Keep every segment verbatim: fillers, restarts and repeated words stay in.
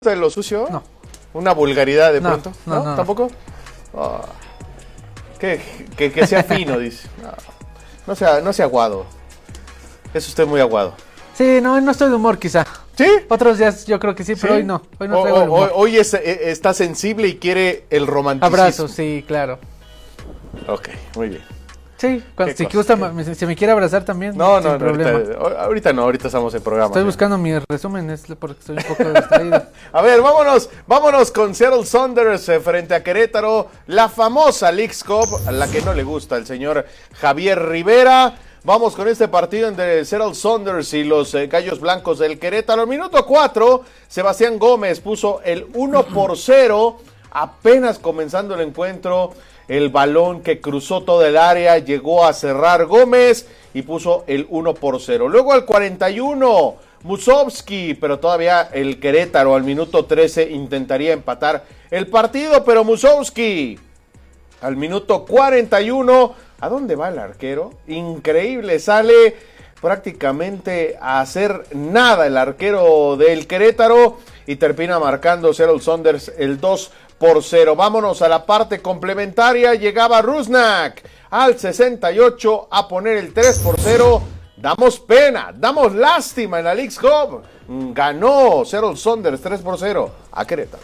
¿De lo sucio? No. ¿Una vulgaridad de no, pronto? No, no, no. ¿Tampoco? Oh. Que, que, que sea fino, dice. No, no sea, no sea aguado. Es usted muy aguado. Sí, no, no estoy de humor quizá. ¿Sí? Otros días yo creo que sí, pero ¿Sí? hoy no. Hoy no o, traigo el o, humor. Hoy es, está sensible y quiere el romanticismo. Abrazos, sí, claro. Ok, muy bien. Sí, cuando, si, cosa? gusta, me, si me quiere abrazar también, No, sin no, no problema. ahorita, ahorita no, ahorita estamos en programa. Estoy ¿no? buscando mi resumen, es porque estoy un poco distraído. A ver, vámonos, vámonos con Seattle Sounders eh, frente a Querétaro, la famosa Leagues Cup, a la que no le gusta el señor Javier Rivera. Vamos con este partido entre Seattle Sounders y los eh, Gallos Blancos del Querétaro. Minuto cuatro, Sebastián Gómez puso el uno por cero, apenas comenzando el encuentro. El balón que cruzó todo el área llegó a cerrar Gómez y puso el uno por cero. Luego al cuarenta y uno, Musovski, pero todavía el Querétaro al minuto trece intentaría empatar el partido, pero Musovski al minuto cuarenta y uno, ¿a dónde va el arquero? Increíble, sale prácticamente a hacer nada el arquero del Querétaro y termina marcando Seattle Sounders el dos por cero. Vámonos a la parte complementaria. Llegaba Rusnak al sesenta y ocho a poner el tres por cero. Damos pena, damos lástima en la Leagues Cup. Ganó Seattle Sounders tres por cero a Querétaro.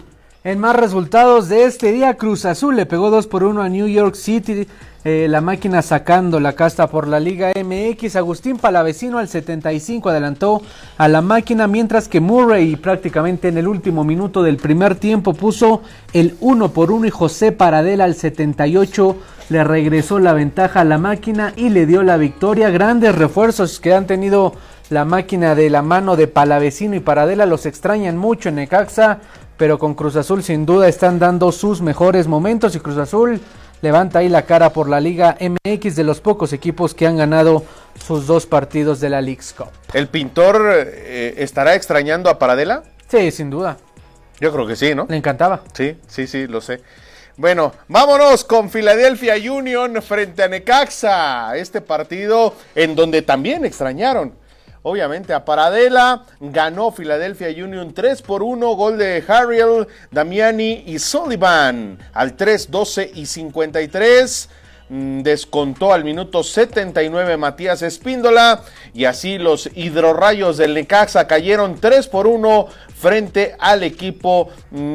En más resultados de este día, Cruz Azul le pegó dos por uno a New York City. Eh, la máquina sacando la casta por la Liga M X. Agustín Palavecino al setenta y cinco adelantó a la máquina, mientras que Murray prácticamente en el último minuto del primer tiempo puso el uno por uno y José Paradela al setenta y ocho le regresó la ventaja a la máquina y le dio la victoria. Grandes refuerzos que han tenido la máquina de la mano de Palavecino y Paradela, los extrañan mucho en Necaxa, pero con Cruz Azul sin duda están dando sus mejores momentos y Cruz Azul levanta ahí la cara por la Liga M X, de los pocos equipos que han ganado sus dos partidos de la Leagues Cup. ¿El pintor eh, estará extrañando a Paradela? Sí, sin duda. Yo creo que sí, ¿no? Le encantaba. Sí, sí, sí, lo sé. Bueno, vámonos con Philadelphia Union frente a Necaxa. Este partido en donde también extrañaron, obviamente, a Paradela. Ganó Philadelphia Union tres por uno, gol de Harriel, Damiani y Sullivan al tres, doce y cincuenta y tres. Descontó al minuto setenta y nueve Matías Espíndola y así los hidrorrayos del Necaxa cayeron tres por uno frente al equipo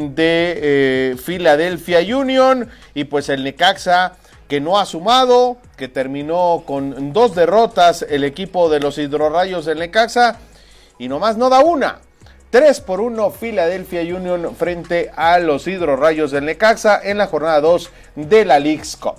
de eh, Philadelphia Union. Y pues el Necaxa, que no ha sumado, que terminó con dos derrotas el equipo de los hidrorrayos del Necaxa y nomás no da una. tres por uno Philadelphia Union frente a los hidrorrayos del Necaxa en la jornada dos de la Leagues Cup.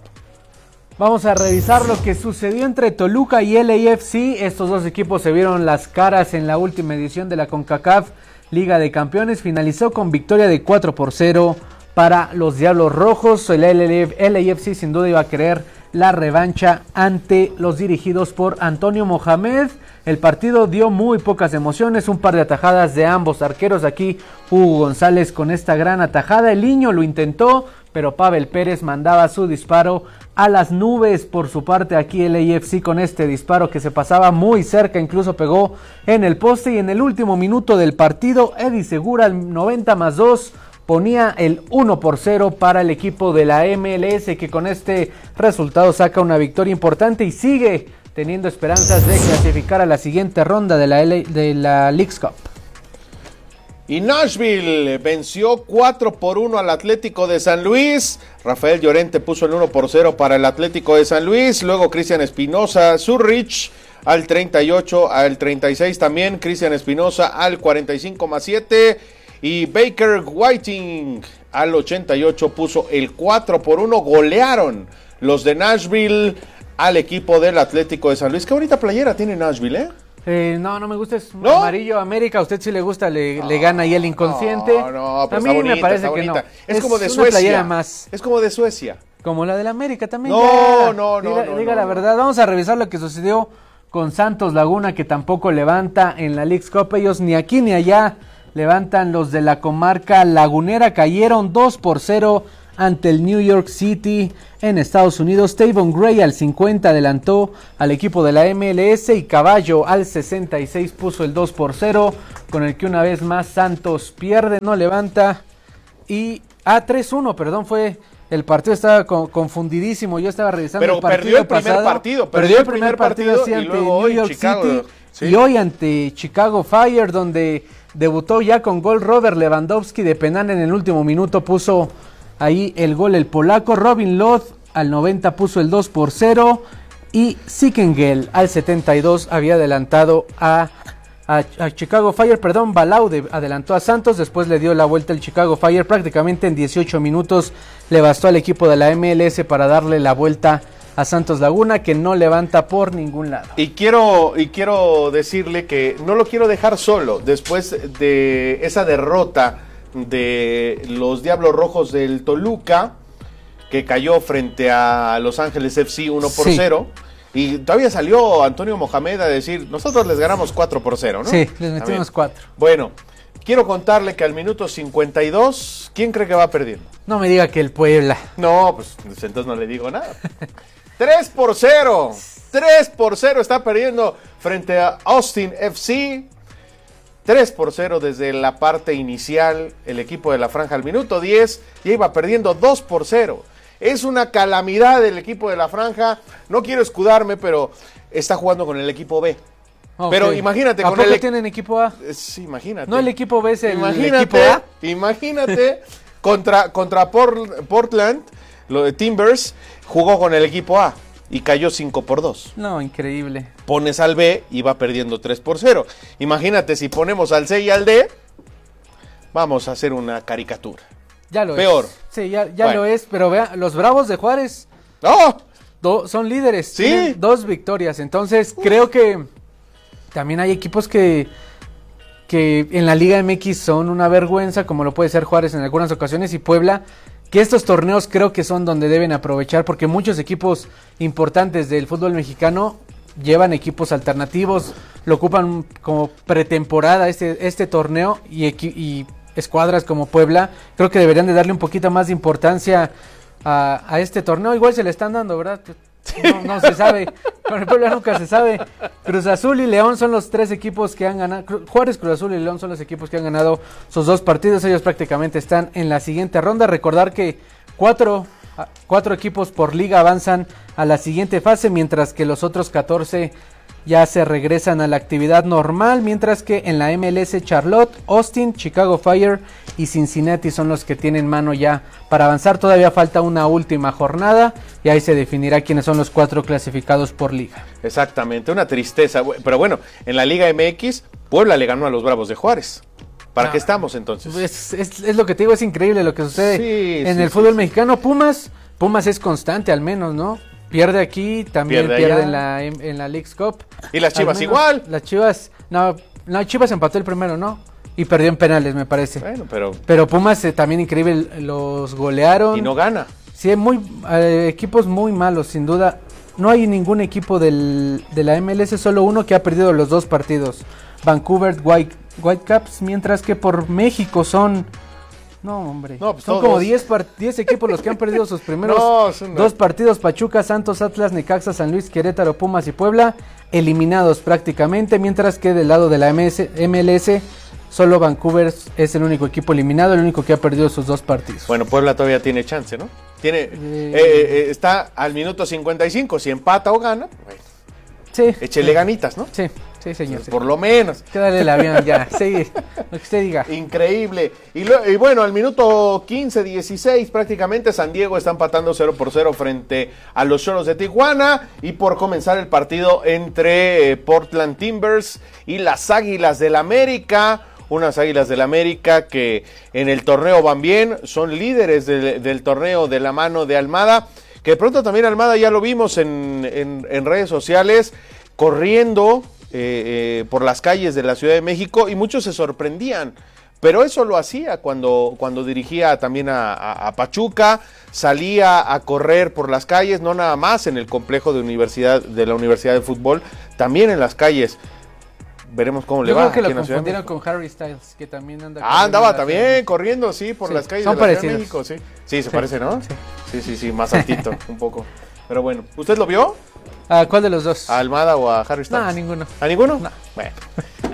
Vamos a revisar lo que sucedió entre Toluca y L A F C. Estos dos equipos se vieron las caras en la última edición de la CONCACAF Liga de Campeones. Finalizó con victoria de cuatro por cero para los Diablos Rojos. El L A F C sin duda iba a querer la revancha ante los dirigidos por Antonio Mohamed. El partido dio muy pocas emociones, un par de atajadas de ambos arqueros. Aquí Hugo González con esta gran atajada. El Niño lo intentó, pero Pavel Pérez mandaba su disparo a las nubes. Por su parte aquí el L A F C con este disparo que se pasaba muy cerca, incluso pegó en el poste. Y en el último minuto del partido, Eddie Segura al noventa más dos ponía el uno por cero para el equipo de la M L S, que con este resultado saca una victoria importante y sigue teniendo esperanzas de clasificar a la siguiente ronda de la, L- de la Leagues Cup. Y Nashville venció cuatro por uno al Atlético de San Luis. Rafael Llorente puso el uno por cero para el Atlético de San Luis. Luego Cristian Espinosa, Zurich al treinta y ocho, al treinta y seis también. Cristian Espinosa al cuarenta y cinco más siete. Y Baker Whiting al ochenta y ocho puso el cuatro por uno. Golearon los de Nashville al equipo del Atlético de San Luis. Qué bonita playera tiene Nashville, ¿eh? Eh, no, no me gusta, es ¿No? amarillo América. A usted sí le gusta, le, no, le gana ahí el inconsciente. No, no, pero a mí está bonita, me parece está que bonita. no. Es, es como de una Suecia. Playera más. Es como de Suecia. Como la del América también. No, ya. no, no, Diga, no, diga no, la no. verdad. Vamos a revisar lo que sucedió con Santos Laguna, que tampoco levanta en la Leagues Cup. Ellos ni aquí ni allá levantan. Los de la comarca lagunera cayeron dos por cero ante el New York City en Estados Unidos. Tavon Gray al cincuenta adelantó al equipo de la M L S y Caballo al sesenta y seis puso el dos por cero. con el que una vez más Santos pierde, no levanta. Y ah, tres uno, perdón, fue el partido, estaba con, confundidísimo. Yo estaba revisando Pero el partido perdió el primer pasado, partido, perdió el primer partido, partido sí, y ante luego New hoy York Chicago, City sí. Y hoy ante Chicago Fire, donde debutó ya con gol Robert Lewandowski de penal en el último minuto, puso ahí el gol el polaco. Robin Lod al noventa puso el dos por cero y Sikengel al setenta y dos había adelantado a, a, a Chicago Fire, perdón, Balaude adelantó a Santos, después le dio la vuelta el Chicago Fire, prácticamente en dieciocho minutos le bastó al equipo de la M L S para darle la vuelta a Santos Laguna, que no levanta por ningún lado. Y quiero, y quiero decirle que no lo quiero dejar solo, después de esa derrota de los Diablos Rojos del Toluca, que cayó frente a Los Ángeles F C uno por cero, sí. Y todavía salió Antonio Mohamed a decir, nosotros les ganamos cuatro por cero, ¿no? Sí, les metimos cuatro. Bueno, quiero contarle que al minuto cincuenta y dos, ¿quién cree que va perdiendo? No me diga que el Puebla. No, pues entonces no le digo nada. tres por cero, tres por cero está perdiendo frente a Austin F C. tres por cero desde la parte inicial, el equipo de la Franja al minuto diez, ya iba perdiendo dos por cero. Es una calamidad el equipo de la Franja, no quiero escudarme, pero está jugando con el equipo B. Okay. Pero imagínate ¿A con poco el tienen equipo A? Sí, imagínate. No, el equipo B es el imagínate, equipo A. Imagínate, contra, contra Port, Portland, lo de Timbers, jugó con el equipo A y cayó cinco por dos. No, increíble. Pones al B y va perdiendo tres por cero. Imagínate si ponemos al C y al D, vamos a hacer una caricatura. Ya lo Peor. es. Sí, ya, ya bueno. lo es, pero vean, los Bravos de Juárez ¡Oh! do, son líderes, ¿Sí? tienen dos victorias, entonces Uf. creo que también hay equipos que, que en la Liga M X son una vergüenza, como lo puede ser Juárez en algunas ocasiones, y Puebla, que estos torneos creo que son donde deben aprovechar, porque muchos equipos importantes del fútbol mexicano llevan equipos alternativos, lo ocupan como pretemporada este, este torneo, y, y escuadras como Puebla creo que deberían de darle un poquito más de importancia a, a este torneo. Igual se le están dando, ¿verdad? No, no se sabe, con el Puebla nunca se sabe. Cruz Azul y León son los tres equipos que han ganado, Juárez, Cruz Azul y León son los equipos que han ganado sus dos partidos, ellos prácticamente están en la siguiente ronda. Recordar que cuatro, cuatro equipos por liga avanzan a la siguiente fase, mientras que los otros catorce ya se regresan a la actividad normal, mientras que en la M L S Charlotte, Austin, Chicago Fire y Cincinnati son los que tienen mano ya para avanzar. Todavía falta una última jornada y ahí se definirá quiénes son los cuatro clasificados por liga. Exactamente, una tristeza, pero bueno, en la Liga M X, Puebla le ganó a los Bravos de Juárez. ¿Para ah, qué estamos entonces? Es, es, es lo que te digo, es increíble lo que sucede sí, en sí, el sí, fútbol sí. mexicano. Pumas, Pumas es constante al menos, ¿no? Pierde aquí, también pierde, pierde en la en, en la Leagues Cup. Y las Chivas menos, igual. Las Chivas, no, no, Chivas empató el primero, ¿no? Y perdió en penales, me parece. Bueno, pero pero Pumas eh, también increíble, los golearon. Y no gana. Sí, muy eh, equipos muy malos, sin duda. No hay ningún equipo del, de la M L S, solo uno que ha perdido los dos partidos. Vancouver White, Whitecaps, mientras que por México son... No, hombre, no, pues son todos. como diez equipos los que han perdido sus primeros no, son... dos partidos. Pachuca, Santos, Atlas, Necaxa, San Luis, Querétaro, Pumas y Puebla eliminados prácticamente, mientras que del lado de la M L S solo Vancouver es el único equipo eliminado, el único que ha perdido sus dos partidos. Bueno, Puebla todavía tiene chance, ¿no? Tiene eh... Eh, eh, está al minuto cincuenta y cinco, si empata o gana, bueno, sí, échele sí. ganitas, ¿no? Sí. Sí, señor. Pues por lo menos. Quédale el avión ya. Sí, lo que usted diga. Increíble. Y, lo, y bueno, al minuto quince, dieciséis prácticamente San Diego está empatando cero por cero frente a los Cholos de Tijuana. Y por comenzar el partido entre eh, Portland Timbers y las Águilas del América. Unas Águilas del América que en el torneo van bien. Son líderes de, del torneo de la mano de Almada. Que de pronto también Almada ya lo vimos en, en, en redes sociales. Corriendo... Eh, eh, por las calles de la Ciudad de México y muchos se sorprendían, pero eso lo hacía cuando, cuando dirigía también a, a, a Pachuca, salía a correr por las calles, no nada más en el complejo de, universidad, de la Universidad de Fútbol, también en las calles. Veremos cómo le Yo va. Yo creo que lo confundieron con Harry Styles, que también anda Ah, andaba también corriendo, sí, por sí, las calles de la parecidos. Ciudad de México, sí. Sí, se sí, parece, ¿no? Sí, sí, sí, sí más altito, un poco. Pero bueno, ¿usted lo vio? ¿A cuál de los dos? ¿A Almada o a Harry Styles? No, a ninguno. ¿A ninguno? No. Bueno.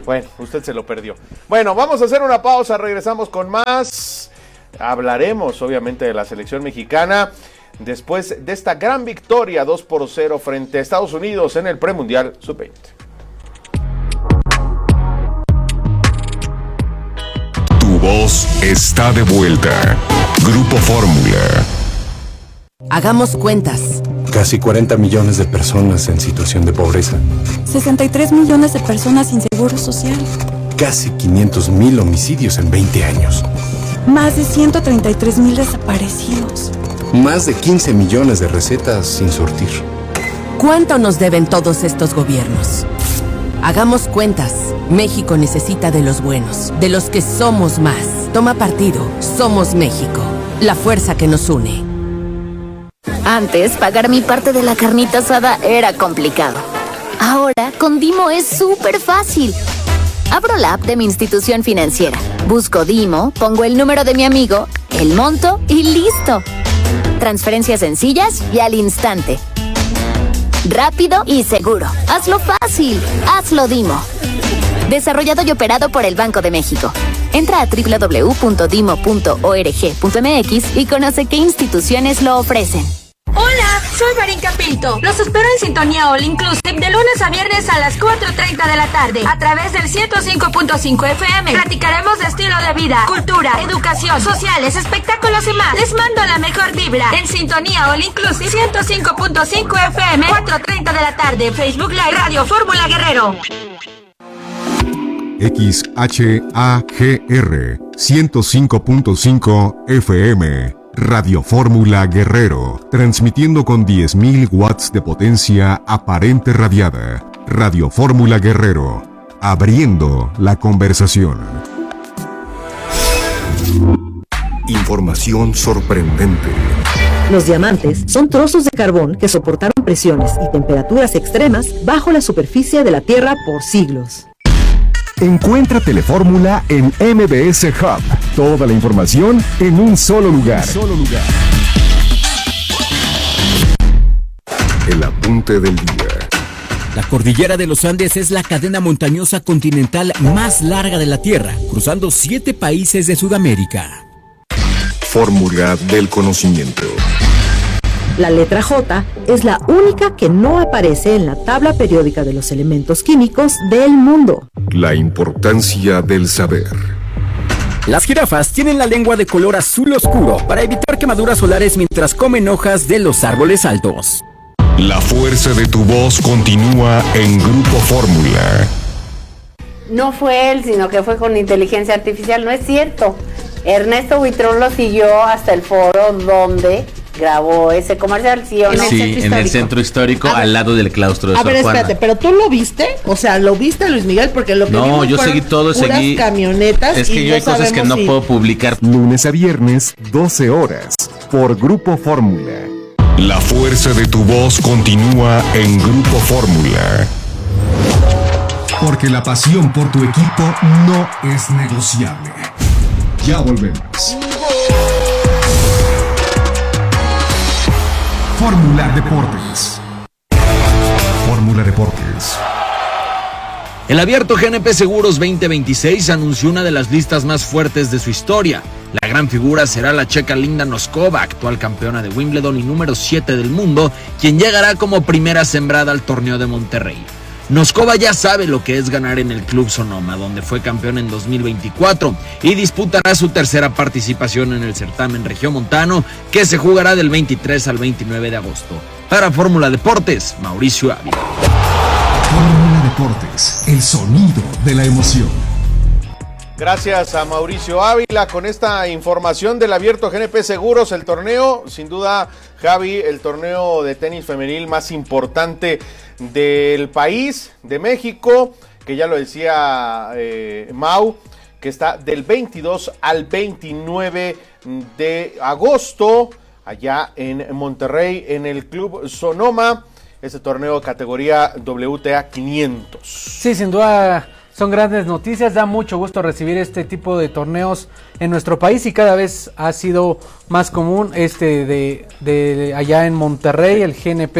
Bueno, usted se lo perdió. Bueno, vamos a hacer una pausa, regresamos con más. Hablaremos obviamente de la selección mexicana después de esta gran victoria dos por cero frente a Estados Unidos en el premundial sub veinte. Tu voz está de vuelta. Grupo Fórmula. Hagamos cuentas. Casi cuarenta millones de personas en situación de pobreza. sesenta y tres millones de personas sin seguro social. Casi quinientos mil homicidios en veinte años. Más de ciento treinta y tres mil desaparecidos. Más de quince millones de recetas sin surtir. ¿Cuánto nos deben todos estos gobiernos? Hagamos cuentas. México necesita de los buenos, de los que somos más. Toma partido. Somos México. La fuerza que nos une. Antes, pagar mi parte de la carnita asada era complicado. Ahora, con Dimo es súper fácil. Abro la app de mi institución financiera, busco Dimo, pongo el número de mi amigo, el monto y ¡listo! Transferencias sencillas y al instante. Rápido y seguro. Hazlo fácil. Hazlo Dimo. Desarrollado y operado por el Banco de México. Entra a doble u doble u doble u punto dimo punto org punto m x y conoce qué instituciones lo ofrecen. Hola, soy Marinka Pinto. Los espero en Sintonía All Inclusive de lunes a viernes a las cuatro treinta de la tarde a través del ciento cinco punto cinco F M. Platicaremos de estilo de vida, cultura, educación, sociales, espectáculos y más. Les mando la mejor vibra en Sintonía All Inclusive ciento cinco punto cinco F M, cuatro treinta de la tarde, Facebook Live, Radio Fórmula Guerrero. X H A G R ciento cinco punto cinco F M, Radio Fórmula Guerrero, transmitiendo con diez mil watts de potencia aparente radiada. Radio Fórmula Guerrero, abriendo la conversación. Información sorprendente. Los diamantes son trozos de carbón que soportaron presiones y temperaturas extremas bajo la superficie de la Tierra por siglos. Encuentra Telefórmula en M B S Hub. Toda la información en un solo lugar. Solo lugar. El apunte del día. La cordillera de los Andes es la cadena montañosa continental más larga de la Tierra, cruzando siete países de Sudamérica. Fórmula del conocimiento. La letra J es la única que no aparece en la tabla periódica de los elementos químicos del mundo. La importancia del saber. Las jirafas tienen la lengua de color azul oscuro para evitar quemaduras solares mientras comen hojas de los árboles altos. La fuerza de tu voz continúa en Grupo Fórmula. No fue él, sino que fue con inteligencia artificial. No es cierto. Ernesto Buitrón lo siguió hasta el foro donde grabó ese comercial, ¿sí o no? Sí, en el centro histórico, al lado del claustro de A Sor ver, Juana. espérate, pero tú lo viste, o sea, lo viste, Luis Miguel, porque lo que No, vimos yo seguí todo, puras seguí camionetas. Es que y yo no hay cosas que no si... puedo publicar. Lunes a viernes, doce horas, por Grupo Fórmula. La fuerza de tu voz continúa en Grupo Fórmula. Porque la pasión por tu equipo no es negociable. Ya volvemos. Fórmula Deportes. Fórmula Deportes. El Abierto G N P Seguros veinte veintiséis anunció una de las listas más fuertes de su historia. La gran figura será la checa Linda Noskova, actual campeona de Wimbledon y número siete del mundo, quien llegará como primera sembrada al torneo de Monterrey. Noskova ya sabe lo que es ganar en el Club Sonoma, donde fue campeón en dos mil veinticuatro, y disputará su tercera participación en el certamen regiomontano, que se jugará del veintitrés al veintinueve de agosto. Para Fórmula Deportes, Mauricio Ávila. Fórmula Deportes, el sonido de la emoción. Gracias a Mauricio Ávila con esta información del Abierto G N P Seguros, el torneo, sin duda, Javi, el torneo de tenis femenil más importante del país, de México, que ya lo decía eh, Mau, que está del veintidós al veintinueve de agosto, allá en Monterrey, en el Club Sonoma, este torneo categoría W T A quinientos. Sí, sin duda son grandes noticias, da mucho gusto recibir este tipo de torneos en nuestro país y cada vez ha sido más común este de, de allá en Monterrey, el G N P,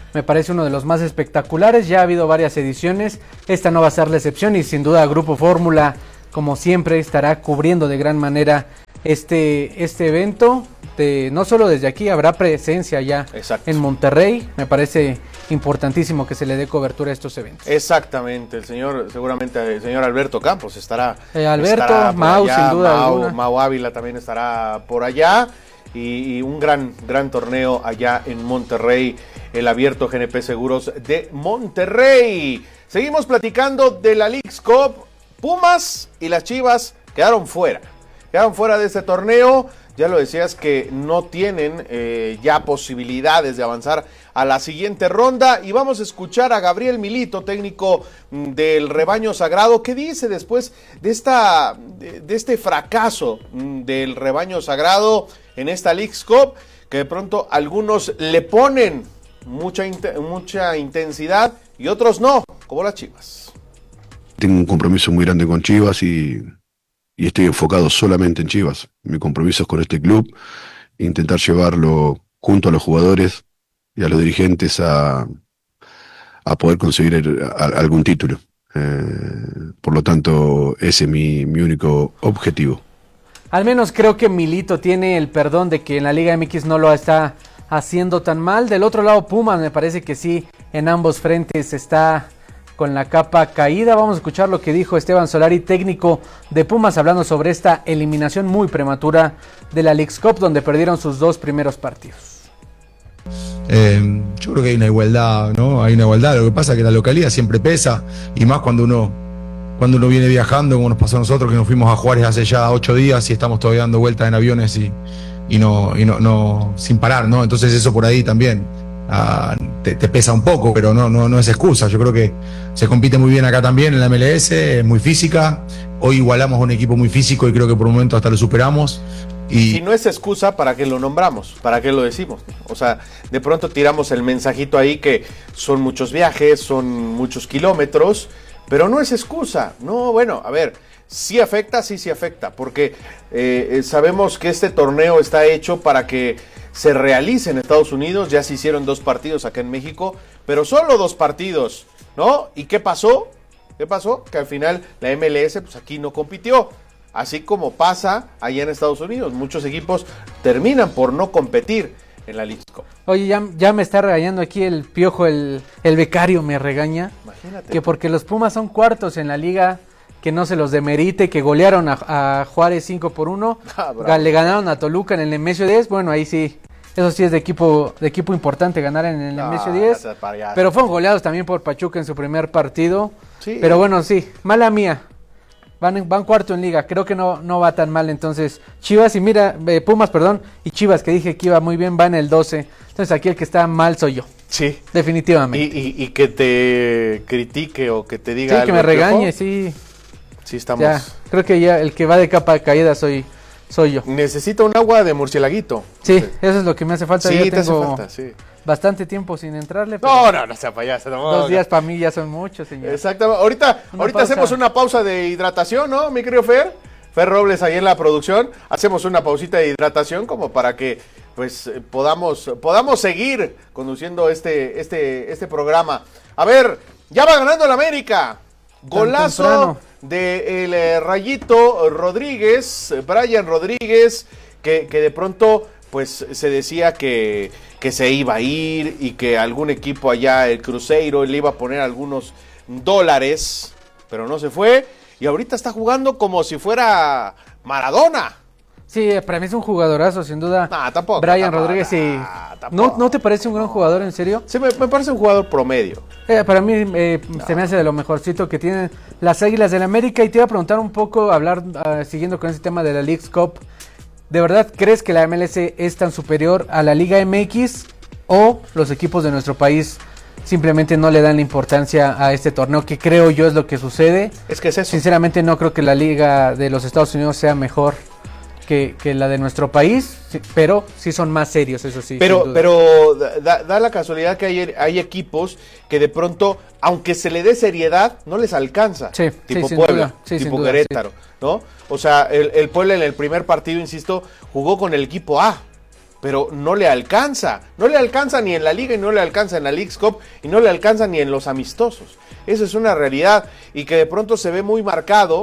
me parece uno de los más espectaculares. Ya ha habido varias ediciones, esta no va a ser la excepción y sin duda Grupo Fórmula, como siempre, estará cubriendo de gran manera este, este evento. De, no solo desde aquí, habrá presencia ya Exacto. en Monterrey. Me parece importantísimo que se le dé cobertura a estos eventos. Exactamente, el señor, seguramente el señor Alberto Campos estará. Eh, Alberto, estará Mau, allá, sin duda Mau, alguna. Mau Ávila también estará por allá. Y, y un gran, gran torneo allá en Monterrey, el abierto G N P Seguros de Monterrey. Seguimos platicando de la Leagues Cup. Pumas y las Chivas quedaron fuera. Quedaron fuera de este torneo. Ya lo decías que no tienen eh, ya posibilidades de avanzar a la siguiente ronda. Y vamos a escuchar a Gabriel Milito, técnico del Rebaño Sagrado, que dice después de, esta, de, de este fracaso del Rebaño Sagrado en esta Leagues Cup, que de pronto algunos le ponen mucha, mucha intensidad y otros no, como las Chivas. Tengo un compromiso muy grande con Chivas y... y estoy enfocado solamente en Chivas. Mi compromiso es con este club, intentar llevarlo junto a los jugadores y a los dirigentes a, a poder conseguir el, a, algún título. Eh, por lo tanto, ese es mi, mi único objetivo. Al menos creo que Milito tiene el perdón de que en la Liga M X no lo está haciendo tan mal. Del otro lado, Pumas, me parece que sí, en ambos frentes está con la capa caída. Vamos a escuchar lo que dijo Esteban Solari, técnico de Pumas, hablando sobre esta eliminación muy prematura de la Leagues Cup, donde perdieron sus dos primeros partidos. Eh, yo creo que hay una igualdad, ¿no? Hay una igualdad. Lo que pasa es que la localidad siempre pesa, y más cuando uno, cuando uno viene viajando, como nos pasó a nosotros, que nos fuimos a Juárez hace ya ocho días y estamos todavía dando vueltas en aviones y, y no, y no, no, sin parar, ¿no? Entonces eso por ahí también Uh, te, te pesa un poco, pero no, no, no es excusa. Yo creo que se compite muy bien acá también en la M L S, es muy física. Hoy igualamos a un equipo muy físico y creo que por un momento hasta lo superamos. Y si no es excusa, ¿para qué lo nombramos? ¿Para qué lo decimos? O sea, de pronto tiramos el mensajito ahí que son muchos viajes, son muchos kilómetros, pero no es excusa. No, bueno, a ver, sí afecta, sí, sí afecta, porque eh, sabemos que este torneo está hecho para que se realice en Estados Unidos. Ya se hicieron dos partidos acá en México, pero solo dos partidos, ¿no? ¿Y qué pasó? ¿Qué pasó? Que al final la M L S pues aquí no compitió, así como pasa allá en Estados Unidos. Muchos equipos terminan por no competir en la Leagues Cup. Oye, ya, ya me está regañando aquí el Piojo, el, el becario me regaña. Imagínate. Que porque los Pumas son cuartos en la liga, que no se los demerite, que golearon a, a Juárez cinco por uno, ah, le ganaron a Toluca en el Nemesio diez, bueno, ahí sí, eso sí es de equipo de equipo importante ganar en el Nemesio diez, pero fueron goleados también por Pachuca en su primer partido, sí. Pero bueno, sí, mala mía, van, van cuarto en liga, creo que no, no va tan mal. Entonces Chivas, y mira, eh, Pumas, perdón, y Chivas, que dije que iba muy bien, va en el doce, entonces aquí el que está mal soy yo. Sí, definitivamente. Y, y, y que te critique o que te diga sí, algo, que me regañe, sí. Sí, estamos. Ya, creo que ya el que va de capa caída soy, soy yo. Necesita un agua de murcielaguito. Sí, eso es lo que me hace falta. Sí, ya te tengo hace falta, sí. Bastante tiempo sin entrarle. No, no, no sea payaso. No, dos no. días para mí ya son muchos, señor. Exactamente. Ahorita, una ahorita pausa. Hacemos una pausa de hidratación, ¿no, mi querido Fer? Fer Robles ahí en la producción. Hacemos una pausita de hidratación como para que pues podamos, podamos seguir conduciendo este, este, este programa. A ver, ya va ganando el América. Golazo de el eh, Rayito Rodríguez, Brian Rodríguez, que, que de pronto pues se decía que, que se iba a ir y que algún equipo allá, el Cruzeiro, le iba a poner algunos dólares, pero no se fue, y ahorita está jugando como si fuera Maradona. Sí, para mí es un jugadorazo, sin duda. No, tampoco. Brian tampoco, Rodríguez, sí. Nah, ¿No, ¿No te parece un gran jugador, en serio? Sí, me, me parece un jugador promedio. Eh, para mí eh, no. se me hace de lo mejorcito que tienen las Águilas del América. Y te iba a preguntar un poco, hablar, uh, siguiendo con ese tema de la Leagues Cup. ¿De verdad crees que la M L S es tan superior a la Liga M X? ¿O los equipos de nuestro país simplemente no le dan la importancia a este torneo, que creo yo es lo que sucede? Es que es eso. Sinceramente no creo que la Liga de los Estados Unidos sea mejor Que, que la de nuestro país, sí, pero sí son más serios, eso sí. Pero, pero da, da la casualidad que hay, hay equipos que de pronto, aunque se le dé seriedad, no les alcanza. Sí, tipo sí, Puebla, sí, tipo duda, Querétaro, sí. ¿no? O sea, el, el Puebla en el primer partido, insisto, jugó con el equipo A. pero no le alcanza, no le alcanza ni en la liga y no le alcanza en la Leagues Cup y no le alcanza ni en los amistosos. Eso es una realidad y que de pronto se ve muy marcado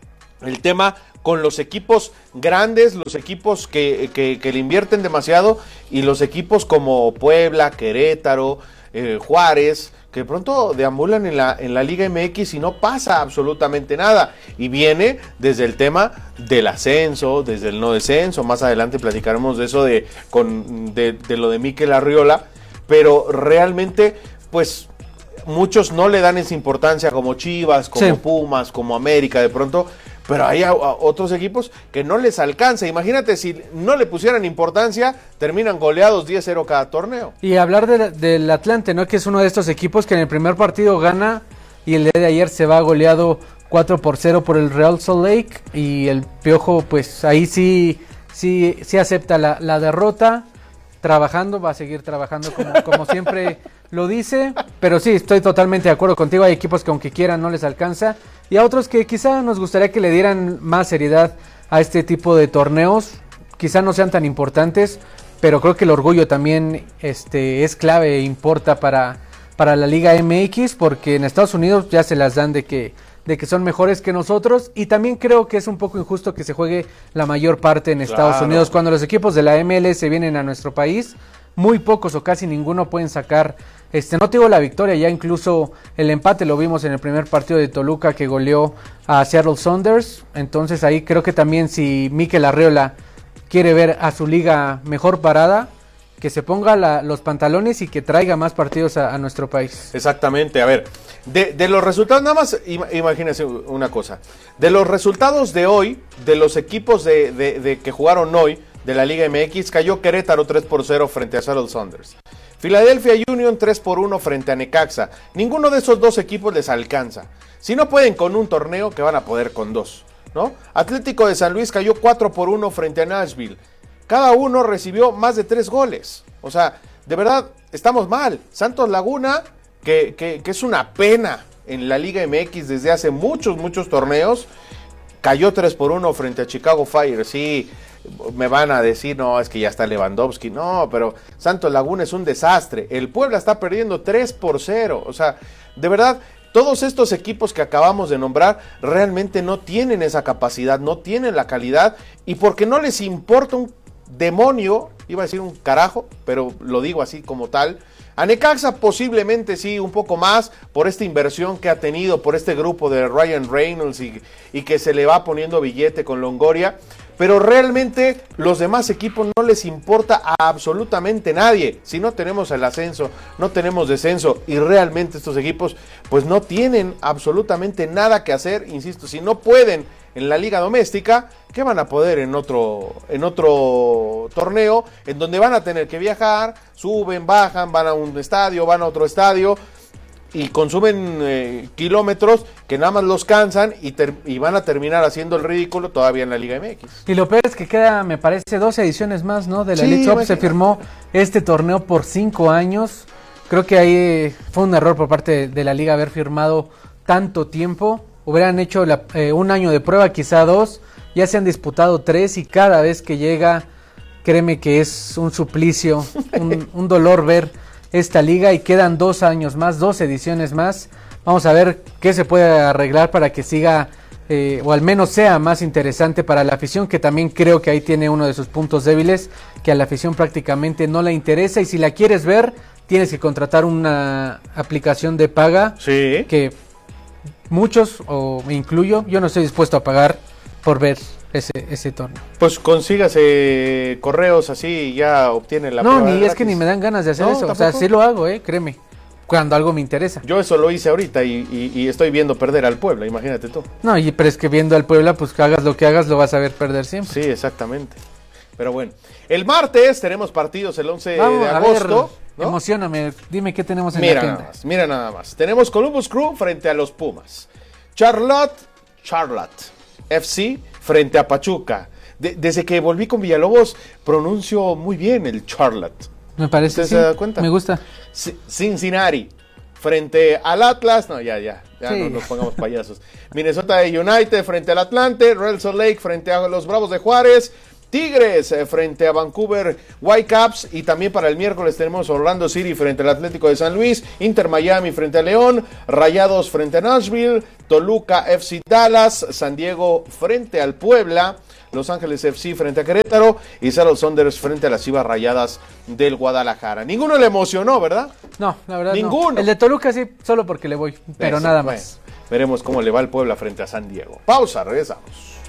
el tema con los equipos grandes, los equipos que, que, que le invierten demasiado y los equipos como Puebla, Querétaro, eh, Juárez, que de pronto deambulan en la, en la Liga M X y no pasa absolutamente nada. Y viene desde el tema del ascenso, desde el no descenso. Más adelante platicaremos de eso, de, con, de, de lo de Mikel Arriola. Pero realmente, pues, muchos no le dan esa importancia como Chivas, como sí. Pumas, como América de pronto. Pero hay a, a otros equipos que no les alcanza. Imagínate, si no le pusieran importancia, terminan goleados diez cero cada torneo. Y hablar de, del Atlante, ¿no? Que es uno de estos equipos que en el primer partido gana y el día de ayer se va goleado cuatro por cero por el Real Salt Lake. Y el Piojo, pues ahí sí, sí, sí acepta la, la derrota. Trabajando, va a seguir trabajando como, como siempre lo dice, pero sí, estoy totalmente de acuerdo contigo. Hay equipos que aunque quieran no les alcanza y a otros que quizá nos gustaría que le dieran más seriedad a este tipo de torneos, quizá no sean tan importantes, pero creo que el orgullo también este, es clave e importa para, para la Liga M X, porque en Estados Unidos ya se las dan de que de que son mejores que nosotros, y también creo que es un poco injusto que se juegue la mayor parte en Estados claro. Unidos. Cuando los equipos de la M L S vienen a nuestro país, muy pocos o casi ninguno pueden sacar, este no te digo la victoria, ya incluso el empate lo vimos en el primer partido de Toluca que goleó a Seattle Sounders. Entonces ahí creo que también si Mikel Arriola quiere ver a su liga mejor parada, que se ponga la, los pantalones y que traiga más partidos a, a nuestro país. Exactamente, a ver, de, de los resultados, nada más imagínense una cosa, de los resultados de hoy, de los equipos de, de, de que jugaron hoy, de la Liga M X, cayó Querétaro tres por cero frente a Seattle Sounders. Philadelphia Union tres por uno frente a Necaxa. Ninguno de esos dos equipos les alcanza. Si no pueden con un torneo, que van a poder con dos, ¿no? Atlético de San Luis cayó cuatro por uno frente a Nashville. Cada uno recibió más de tres goles. O sea, de verdad, estamos mal. Santos Laguna, que, que, que es una pena en la Liga M X desde hace muchos, muchos torneos, cayó tres por uno frente a Chicago Fire. Sí, me van a decir, no, es que ya está Lewandowski. No, pero Santos Laguna es un desastre. El Puebla está perdiendo tres por cero. O sea, de verdad, todos estos equipos que acabamos de nombrar realmente no tienen esa capacidad, no tienen la calidad, y porque no les importa un demonio, iba a decir un carajo, pero lo digo así como tal. A Necaxa posiblemente sí, un poco más por esta inversión que ha tenido, por este grupo de Ryan Reynolds y, y que se le va poniendo billete con Longoria, pero realmente los demás equipos no les importa a absolutamente nadie. Si no tenemos el ascenso, no tenemos descenso, y realmente estos equipos pues no tienen absolutamente nada que hacer. Insisto, si no pueden en la liga doméstica, ¿qué van a poder en otro, en otro torneo en donde van a tener que viajar, suben, bajan, van a un estadio, van a otro estadio y consumen eh, kilómetros que nada más los cansan y, ter- y van a terminar haciendo el ridículo todavía en la Liga M X? Y lo peor es que queda, me parece, doce ediciones más, ¿no? De la sí, League Cup. Se firmó este torneo por cinco años. Creo que ahí fue un error por parte de, de la liga haber firmado tanto tiempo. Hubieran hecho la, eh, un año de prueba, quizá dos. Ya se han disputado tres y cada vez que llega, créeme que es un suplicio, un, un dolor ver esta liga, y quedan dos años más, dos ediciones más. Vamos a ver qué se puede arreglar para que siga, eh, o al menos sea más interesante para la afición, que también creo que ahí tiene uno de sus puntos débiles, que a la afición prácticamente no le interesa, y si la quieres ver, tienes que contratar una aplicación de paga, sí, que muchos, o me incluyo, yo no estoy dispuesto a pagar por ver ese ese torneo. Pues consígase correos así y ya obtiene la No, prueba ni gratis. Es que ni me dan ganas de hacer no, eso. ¿tampoco? O sea, sí lo hago, eh, créeme, cuando algo me interesa. Yo eso lo hice ahorita y, y, y estoy viendo perder al Puebla, imagínate tú. No, y pero es que viendo al Puebla, pues que hagas lo que hagas, lo vas a ver perder siempre. Sí, exactamente. Pero bueno, el martes tenemos partidos el once Vamos, de a agosto. Ver, ¿no? Emocióname, dime qué tenemos en mira la agenda. Nada más, mira nada más. Tenemos Columbus Crew frente a los Pumas. Charlotte, Charlotte F C frente a Pachuca. De, desde que volví con Villalobos, pronuncio muy bien el Charlotte. Me parece, ¿Usted sí, se da cuenta? Me gusta. C- Cincinnati frente al Atlas. No, ya, ya, ya Sí. no nos pongamos payasos. Minnesota United frente al Atlante. Real Salt Lake frente a los Bravos de Juárez. Tigres eh, frente a Vancouver Whitecaps, y también para el miércoles tenemos Orlando City frente al Atlético de San Luis, Inter Miami frente a León, Rayados frente a Nashville, Toluca F C Dallas, San Diego frente al Puebla, Los Ángeles F C frente a Querétaro y Seattle Sounders frente a las Chivas Rayadas del Guadalajara. Ninguno le emocionó, ¿verdad? No, la verdad Ninguno. no. El de Toluca sí, solo porque le voy, pero Eso, nada bueno, más. veremos cómo le va el Puebla frente a San Diego. Pausa, regresamos.